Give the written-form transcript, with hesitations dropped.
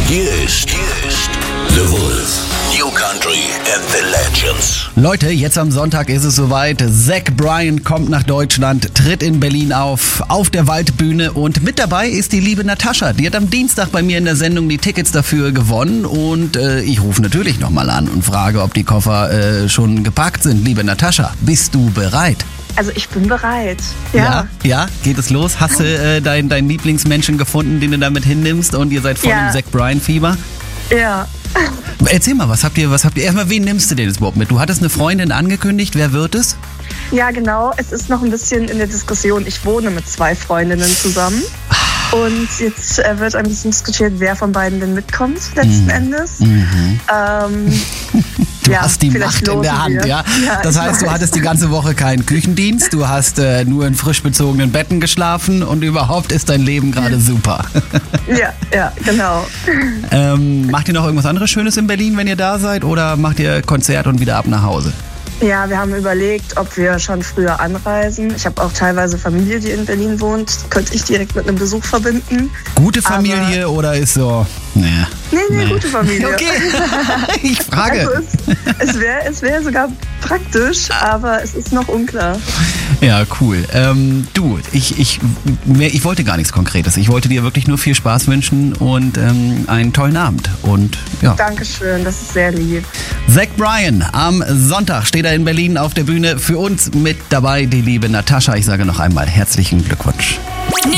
Hier ist The Wolf. New Country and the Legends. Leute, jetzt am Sonntag ist es soweit. Zach Bryan kommt nach Deutschland, tritt in Berlin auf der Waldbühne und mit dabei ist die liebe Natascha. Die hat am Dienstag bei mir in der Sendung die Tickets dafür gewonnen und ich rufe natürlich nochmal an und frage, ob die Koffer schon gepackt sind. Liebe Natascha, bist du bereit? Also ich bin bereit. Ja, geht es los? Hast du deinen Lieblingsmenschen gefunden, den du damit hinnimmst und ihr seid voll im Zach Bryan-Fieber? Ja. Erzähl mal, was habt ihr? Erstmal, wen nimmst du denn jetzt überhaupt mit? Du hattest eine Freundin angekündigt, wer wird es? Ja, genau. Es ist noch ein bisschen in der Diskussion. Ich wohne mit 2 Freundinnen zusammen. Und jetzt wird ein bisschen diskutiert, wer von beiden denn mitkommt, letzten Endes. Du hast die Macht in der Hand, ja? Das heißt, du hattest die ganze Woche keinen Küchendienst, du hast nur in frisch bezogenen Betten geschlafen und überhaupt ist dein Leben gerade super. Ja, genau. Macht ihr noch irgendwas anderes Schönes in Berlin, wenn ihr da seid, oder macht ihr Konzert und wieder ab nach Hause? Ja, wir haben überlegt, ob wir schon früher anreisen. Ich habe auch teilweise Familie, die in Berlin wohnt. Könnte ich direkt mit einem Besuch verbinden. Gute Familie oder ist so... Nee, gute Familie. Okay, ich frage. Also es wär sogar praktisch, aber es ist noch unklar. Ja, cool. Du, ich wollte gar nichts Konkretes. Ich wollte dir wirklich nur viel Spaß wünschen und einen tollen Abend. Und ja. Dankeschön, das ist sehr lieb. Zach Bryan, am Sonntag steht er in Berlin auf der Bühne. Für uns mit dabei die liebe Natascha. Ich sage noch einmal herzlichen Glückwunsch. New